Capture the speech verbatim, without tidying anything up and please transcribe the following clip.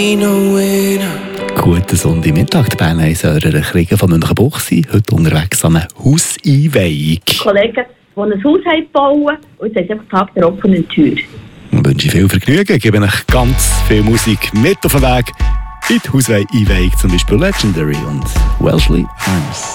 Guten Sonntagmittag, die Bernheiser Kriegen von Münchenbuchsee, heute unterwegs an einer Hauseinweihung. Kollegen, die ein Haus haben bauen und jetzt haben sie einfach Tag der offenen Tür. Ich wünsche viel Vergnügen, gebe euch ganz viel Musik mit auf den Weg in die Hauseinweihung, zum Beispiel Legendary und Welshly Arms.